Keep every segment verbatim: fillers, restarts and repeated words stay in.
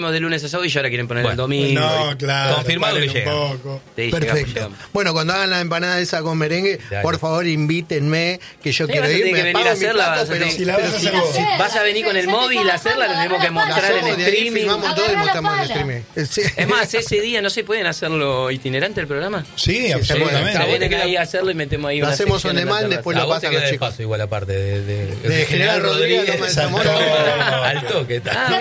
de lunes a sábado y ya ahora quieren poner bueno, el domingo. No, claro. Confirmado que llega. Sí, perfecto. Llegamos. Bueno, cuando hagan la empanada esa con merengue, claro, por favor invítenme, que yo sí, quiero ir. Me que venir a hacerla. Plato, pero, si la vas, a hacer si vas a venir con el móvil a hacerla, lo tenemos que mostrar en streaming. Filmamos todo y mostramos en streaming. Sí. Es más, ese día no se pueden hacerlo itinerante el programa. Sí, sí, absolutamente. Se vienen ahí a hacerlo y metemos ahí lo una hacemos on demand, después lo pasan los chicos. Igual aparte de de, de General Rodríguez al toque.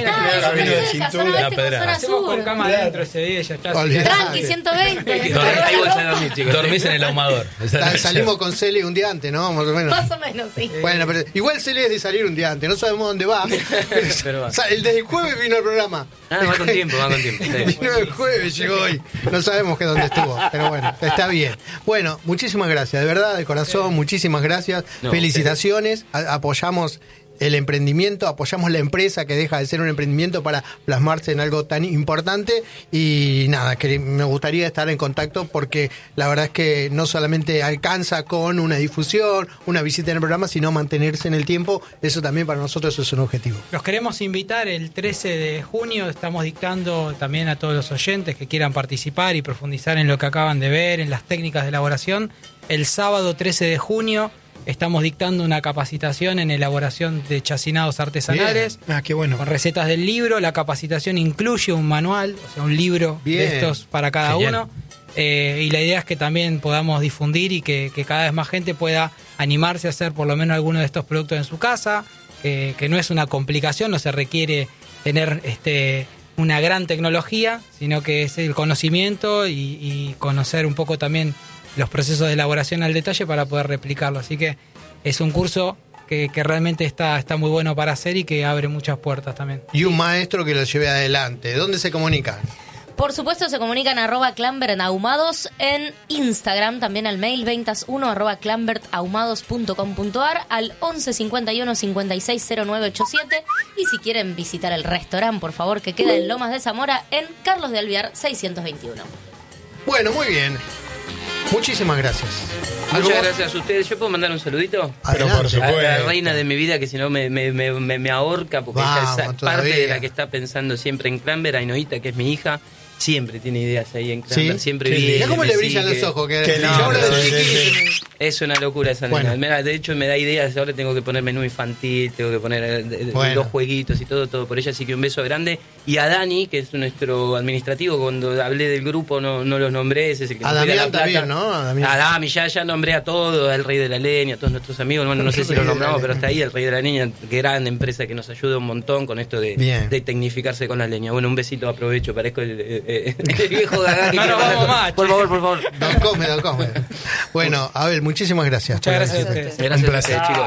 Hacemos con cama adentro ese día, ya está. Tranqui, ciento veinte. Ahí voy a dormir, chicos. Dormís en el ahumador. Salimos con Cele un día antes, ¿no? Más o menos. Más o menos, sí. Bueno, pero igual Cele es de salir un día antes, no sabemos dónde va. Pero va. O sea, el desde el jueves vino al programa. Ah, va con tiempo, va con tiempo. Vino el jueves, llegó hoy. No sabemos que dónde estuvo, pero bueno, está bien. Bueno, muchísimas gracias, de verdad, de corazón, muchísimas gracias. No, felicitaciones, a- apoyamos el emprendimiento, apoyamos la empresa que deja de ser un emprendimiento para plasmarse en algo tan importante y nada, que me gustaría estar en contacto porque la verdad es que no solamente alcanza con una difusión, una visita en el programa, sino mantenerse en el tiempo, eso también para nosotros es un objetivo. Los queremos invitar el trece de junio, estamos dictando también a todos los oyentes que quieran participar y profundizar en lo que acaban de ver, en las técnicas de elaboración, el sábado trece de junio estamos dictando una capacitación en elaboración de chacinados artesanales. Bien. Ah, qué bueno. Con recetas del libro. La capacitación incluye un manual, o sea, un libro Bien. de estos para cada Genial. uno. Eh, y la idea es que también podamos difundir y que, que cada vez más gente pueda animarse a hacer por lo menos alguno de estos productos en su casa. Eh, que no es una complicación, no se requiere tener este una gran tecnología, sino que es el conocimiento y, y conocer un poco también los procesos de elaboración al detalle para poder replicarlo. Así que es un curso que, que realmente está, está muy bueno para hacer y que abre muchas puertas también. Y un maestro que lo lleve adelante. ¿Dónde se comunican? Por supuesto se comunican a arroba Clambert Ahumados en Instagram, también al mail ventas uno arroba clambert ahumados punto com punto ar, al once cincuenta y uno cincuenta y seis cero nueve ochenta y siete, y si quieren visitar el restaurante, por favor, que queda en Lomas de Zamora, en Carlos de Alvear seiscientos veintiuno. Bueno, muy bien. Muchísimas gracias. Muchas gracias a ustedes. ¿Yo puedo mandar un saludito? Pero por supuesto. A la reina de mi vida, que si no me, me, me, me, me ahorca, porque Vamos, ella es todavía. parte de la que está pensando siempre en Clambert, Ainoita, que es mi hija. Siempre tiene ideas ahí en Clambert, ¿Sí? siempre viene. Mirá cómo le brillan los ojos. Que, que no, no, no, es, es una locura esa bueno. nena. De hecho, me da ideas. Ahora tengo que poner menú infantil, tengo que poner bueno. dos jueguitos y todo, todo por ella. Así que un beso grande. Y a Dani, que es nuestro administrativo, cuando hablé del grupo no, no los nombré. Ese es el que a Damián también, ¿no? A Damián. A Dami, ya, ya nombré a todos, al Rey de la Leña, a todos nuestros amigos. Bueno, no sé si los nombramos, pero está ahí el Rey de la Leña, gran empresa que nos ayuda un montón con esto de, de tecnificarse con la leña. Bueno, un besito, aprovecho, parezco el, el, el viejo Gagá que no, no, vamos más, por favor, por favor. Don Come, Don Come. Bueno, Abel, muchísimas gracias. Muchas gracias a ustedes. Gracias a ustedes, chicos.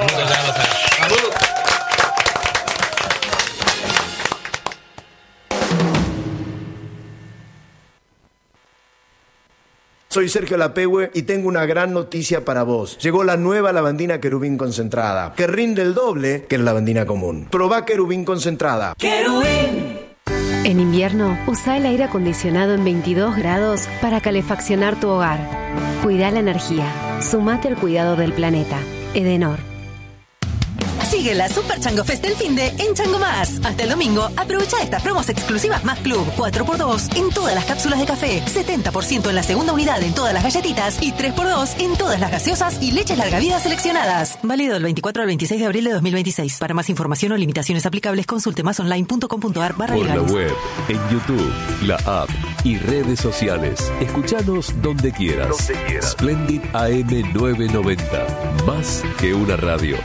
Soy Sergio Lapehue y tengo una gran noticia para vos. Llegó la nueva lavandina Querubín concentrada, que rinde el doble que la lavandina común. Probá Querubín concentrada. ¡Querubín! En invierno, usa el aire acondicionado en veintidós grados para calefaccionar tu hogar. Cuida la energía. Sumate al cuidado del planeta. Edenor. Sigue la Super Chango Fest del finde en Chango Más. Hasta el domingo, aprovecha estas promos exclusivas Más Club. cuatro por dos en todas las cápsulas de café, setenta por ciento en la segunda unidad en todas las galletitas y tres por dos en todas las gaseosas y leches largavidas seleccionadas. Válido del veinticuatro al veintiséis de abril de dos mil veintiséis. Para más información o limitaciones aplicables, consulte masonline punto com punto ar barra Por legales. la web, en YouTube, la app y redes sociales. Escuchanos donde quieras. Donde quieras. Splendid A M novecientos noventa. Más que una radio.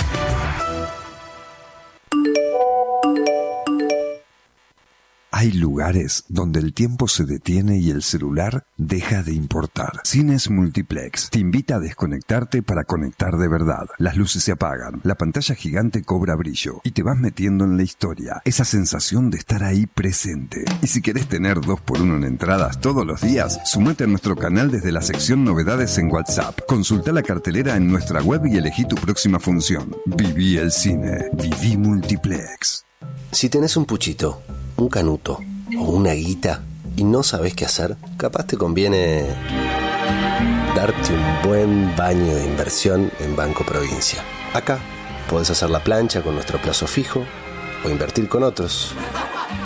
Hay lugares donde el tiempo se detiene y el celular deja de importar. Cines Multiplex te invita a desconectarte para conectar de verdad. Las luces se apagan, la pantalla gigante cobra brillo y te vas metiendo en la historia. Esa sensación de estar ahí presente. Y si querés tener dos por uno en entradas todos los días, sumate a nuestro canal desde la sección Novedades en WhatsApp. Consulta la cartelera en nuestra web y elegí tu próxima función. Viví el cine. Viví Multiplex. Si tenés un puchito, un canuto o una guita y no sabés qué hacer, capaz te conviene darte un buen baño de inversión en Banco Provincia. Acá podés hacer la plancha con nuestro plazo fijo o invertir con otros.